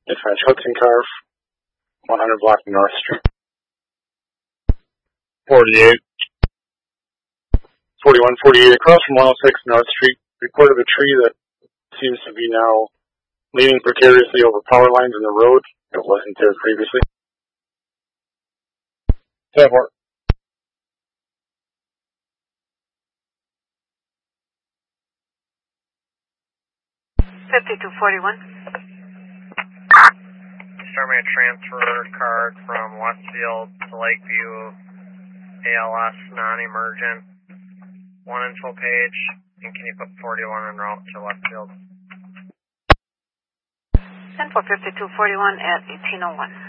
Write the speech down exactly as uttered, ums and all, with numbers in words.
Dispatch Hudson car, one hundred block North Street. forty-eight. forty-one forty-eight across from one oh six North Street. Reported a tree that seems to be now leaning precariously over power lines in the road. It wasn't there previously. ten four. fifty-two forty-one. Start me a transfer card from Westfield to Lakeview, A L S non-emergent, one info page, and can you put forty-one en route to Westfield? ten four fifty-two forty-one at eighteen oh one.